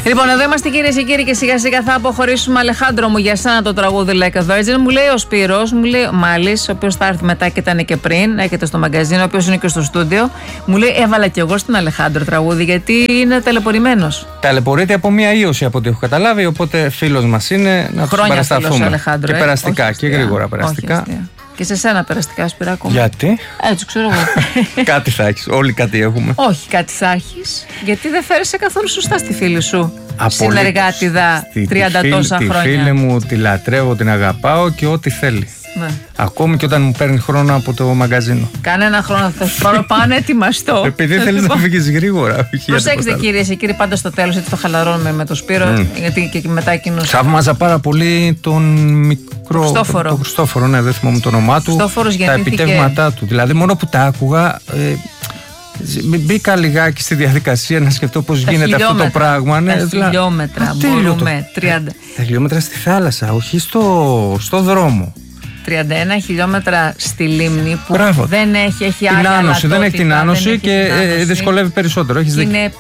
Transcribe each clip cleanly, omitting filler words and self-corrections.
Λοιπόν, εδώ είμαστε κυρίες και κύριοι και σιγά σιγά θα αποχωρήσουμε. Αλεχάντρο μου, για σένα το τραγούδι Like a Virgin. Μου λέει ο Σπύρος, μου λέει ο Μάλης, ο οποίος θα έρθει μετά και ήταν και πριν, έρχεται στο μαγκαζίνο, ο οποίος είναι και στο στούντιο. Μου λέει, έβαλα κι εγώ στην Αλεχάντρο τραγούδι, γιατί είναι ταλαιπωρημένος. Ταλαιπωρείται από μία ίωση από ό,τι έχω καταλάβει, οπότε φίλος μας είναι να τους παρασταθούμε. Και περαστικά, και γρήγορα περαστικά. Και σε σένα περαστικά, Σπυράκο. Γιατί? Έτσι, ξέρω εγώ. Κάτι θα έχεις. Όλοι κάτι έχουμε. Όχι, κάτι θα έχεις. Γιατί δεν φέρεσαι καθόλου σωστά στη φίλη σου. Συνεργάτηδα 30 τόσα χρόνια. Τη φίλη μου τη λατρεύω, την αγαπάω και ό,τι θέλει. Ναι. Ακόμη και όταν μου παίρνει χρόνο από το μαγκαζίνο. Κανένα χρόνο θα σου πάρω πάνω, ετοιμαστώ. Επειδή θέλεις να φύγεις γρήγορα. Προσέξτε κυρίες και κύριοι, πάντα στο τέλος, γιατί το χαλαρώνουμε με το Σπύρο, γιατί και μετά εκείνος. Θαύμαζα πάρα πολύ τον μικρό. Χριστόφορο. Τον Χριστόφορο, ναι, δεν θυμάμαι το όνομά του. Τα επιτεύγματά του. Δηλαδή, μόνο που τα άκουγα. Μπήκα λιγάκι στη διαδικασία να σκεφτώ πώς γίνεται αυτό το πράγμα. Τα χιλιόμετρα, μπορούμε. 30. Τα χιλιόμετρα στη θάλασσα, όχι στο δρόμο. 31 χιλιόμετρα στη λίμνη που Μπράβο. δεν έχει άλλη άνωση, δεν έχει την άνωση και δυσκολεύει περισσότερο. Έχεις δίκιο. Είναι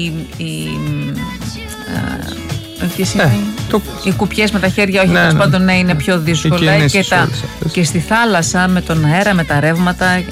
οι κουπιές με τα χέρια, όχι, τέλος πάντων, ναι, είναι πιο δύσκολα. Και στη θάλασσα με τον αέρα, με τα ρεύματα.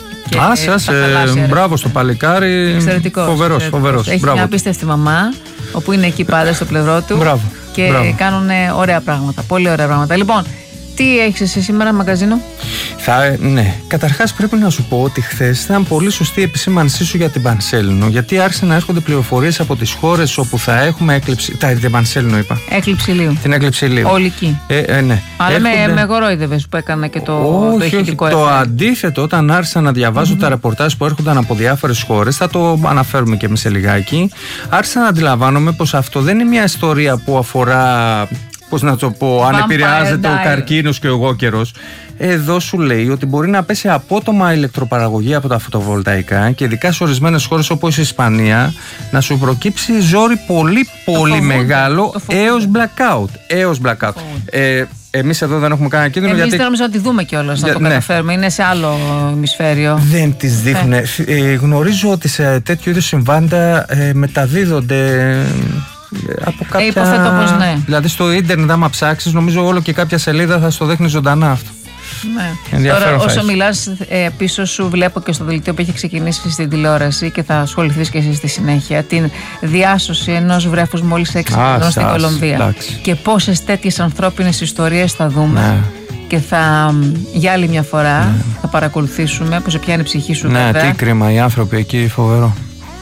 Μπράβο στο παλικάρι. Φοβερός. Έχει μια απίστευτη μαμά, όπου είναι εκεί πάντα στο πλευρό του. Μπράβο. Και κάνουν ωραία πράγματα. Πολύ ωραία πράγματα. Λοιπόν, τι έχεις εσύ σήμερα, μαγκαζίνο? Ναι. Καταρχάς πρέπει να σου πω ότι χθες ήταν πολύ σωστή η επισήμανσή σου για την Πανσέλινο, γιατί άρχισαν να έρχονται πληροφορίες από τις χώρες όπου θα έχουμε έκλειψη. Την Πανσέλινο είπα. Έκλειψη ηλίου. Την έκλειψη ηλίου. Ολική. Ναι. Αλλά με γορόιδευες που έκανα και το ηχητικό. Το αντίθετο, όταν άρχισα να διαβάζω τα ρεπορτάζ που έρχονταν από διάφορες χώρες, θα το αναφέρουμε και εμείς σε λιγάκι, άρχισα να αντιλαμβάνομαι πως αυτό δεν είναι μια ιστορία που αφορά. Πώς να το πω, αν επηρεάζεται ο καρκίνος και ο γόκερος. Εδώ σου λέει ότι μπορεί να πέσει απότομα ηλεκτροπαραγωγή από τα φωτοβολταϊκά και ειδικά σε ορισμένες χώρες όπως η Ισπανία να σου προκύψει ζόρι πολύ μεγάλο έως blackout. Εμείς εδώ δεν έχουμε κανένα κίνδυνο. Εμείς δεν νομίζω να τη δούμε κιόλας, να το καταφέρουμε. Είναι σε άλλο ημισφαίριο. Δεν τις δείχνουν. Γνωρίζω ότι σε τέτοιου είδους συμβάντα μεταδίδονται. Από κάποια... Υποθέτω πως ναι. Δηλαδή στο ίντερνετ, άμα ψάξεις, νομίζω όλο και κάποια σελίδα θα στο δείχνει ζωντανά αυτό. Ναι. Τώρα, όσο μιλάς, πίσω σου βλέπω και στο δελτίο που έχει ξεκινήσει στην τηλεόραση και θα ασχοληθείς και εσύ στη συνέχεια, την διάσωση ενός βρέφους μόλις 6 μηνών στην Κολομβία. Και πόσες τέτοιες ανθρώπινες ιστορίες θα δούμε. Ναι. Και θα, για άλλη μια φορά, θα παρακολουθήσουμε πώς πιάνει η ψυχή σου. Ναι, τι κρίμα, οι άνθρωποι εκεί, φοβερό.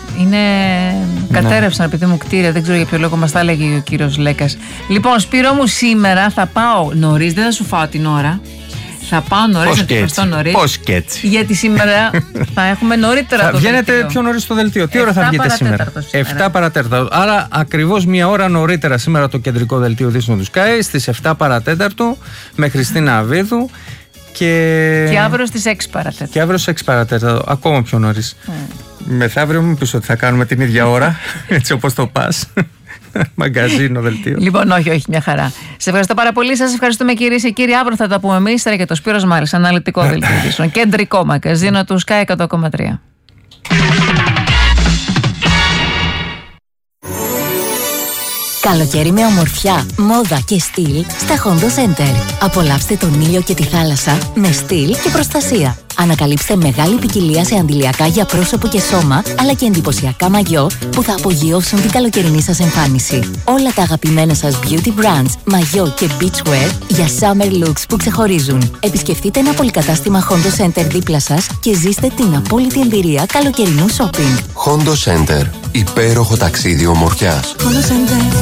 Κατέρευσαν, επειδή μου κτίρια, δεν ξέρω για ποιο λόγο μας τα έλεγε ο κύριος Λέκας. Λοιπόν, Σπύρο μου, σήμερα θα πάω νωρίς, δεν θα σου φάω την ώρα. Θα πάω νωρίς, να τυχαστώ νωρίς. Πώς και έτσι? Γιατί σήμερα θα έχουμε νωρίτερα το δελτίο. Βγαίνετε πιο νωρίς στο δελτίο. Τι ώρα θα βγείτε σήμερα? 7 παρατέταρτο. Άρα ακριβώς μια ώρα νωρίτερα σήμερα το κεντρικό δελτίο Δύσσινου του Sky στις 7 παρατέταρτο με Χριστίνα Αβίδου. Και αύριο στις 6 παρατέταρτο. Και αύριο στις 6 παρατέταρτο. Ακόμα πιο νωρίς. Μεθαύριο μου πεις ότι θα κάνουμε την ίδια ώρα, έτσι όπως το πας. Μαγκαζίνο, δελτίο. Λοιπόν, όχι, μια χαρά. Σε ευχαριστώ πάρα πολύ. Σας ευχαριστούμε κυρίες και κύριοι. Αύριο θα τα πούμε εμείς. Τώρα και το Σπύρος Μάλης, αναλυτικό δελτίο. Κεντρικό μαγκαζίνο του Sky 100,3. Καλοκαίρι με ομορφιά, μόδα και στυλ στα Hondo Center. Απολαύστε τον ήλιο και τη θάλασσα με στυλ και προστασία. Ανακαλύψτε μεγάλη ποικιλία σε αντιλιακά για πρόσωπο και σώμα, αλλά και εντυπωσιακά μαγιό που θα απογειώσουν την καλοκαιρινή σας εμφάνιση. Όλα τα αγαπημένα σας beauty brands, μαγιό και beachwear για summer looks που ξεχωρίζουν. Επισκεφτείτε ένα πολυκατάστημα Hondo Center δίπλα σας και ζήστε την απόλυτη εμπειρία καλοκαιρινού shopping. Hondo Center. Υπέροχο ταξίδι ομορφιάς. Hondo Center.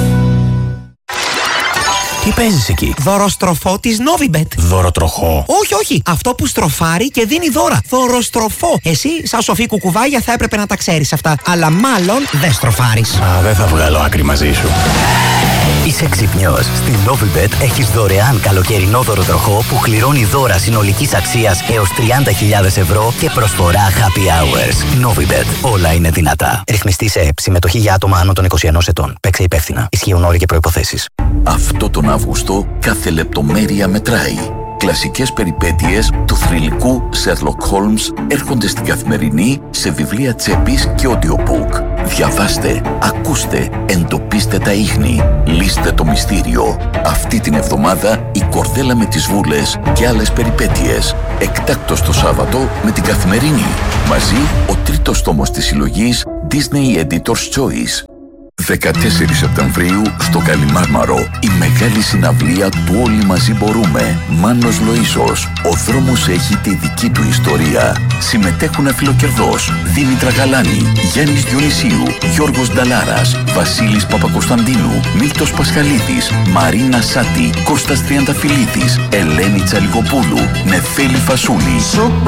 Τι παίζεις εκεί? Δωροστροφό της Novibet. Δωροτροχό? Όχι. Αυτό που στροφάρει και δίνει δώρα. Δωροστροφό. Εσύ, σαν σοφή κουκουβάγια, θα έπρεπε να τα ξέρεις αυτά. Αλλά μάλλον δεν στροφάρεις. Δεν θα βγάλω άκρη μαζί σου. Είσαι ξυπνιός. Στην Novibet έχεις δωρεάν καλοκαιρινό δωροτροχό που κληρώνει δώρα συνολικής αξίας έως 30.000 ευρώ και προσφορά happy hours. Novibet. Όλα είναι δυνατά. Ρυθμιστή σε ΕΕΠ. Συμμετοχή για άτομα άνω των 21 ετών. Παίξε υπεύθυνα. Ισχύουν όροι και προϋποθέσεις. Αυτό τον Αύγουστο κάθε λεπτομέρεια μετράει. Κλασικές περιπέτειες του θρυλικού Sherlock Holmes έρχονται στην Καθημερινή σε βιβλία τσέπης και audiobook. Διαβάστε, ακούστε, εντοπίστε τα ίχνη, λύστε το μυστήριο. Αυτή την εβδομάδα η Κορδέλα με τις Βούλες και άλλες περιπέτειες. Εκτάκτος το Σάββατο με την Καθημερινή. Μαζί ο τρίτος τόμος της συλλογής Disney Editor's Choice. 14 Σεπτεμβρίου στο Καλιμάρμαρο η μεγάλη συναυλία του Όλοι Μαζί Μπορούμε. Μάνος Λοΐσος. Ο δρόμος έχει τη δική του ιστορία. Συμμετέχουν Αφιλοκερδός, Δήμητρα Γαλάνη, Γιάννης Διονυσίου, Γιώργος Νταλάρας, Βασίλης Παπακοσταντίνου, Μίλτος Πασχαλίδης, Μαρίνα Σάτη, Κώστας Τριανταφυλλίδης, Ελένη Τσαλιγοπούλου, Νεφέλη Φασούλη.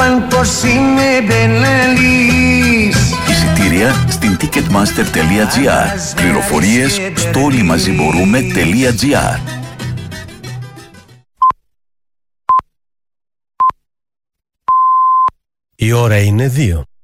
Εισιτήρια στην ticketmaster.gr. Πληροφορίες στο όλοιμαζιμπορούμε.gr. Η ώρα είναι 2.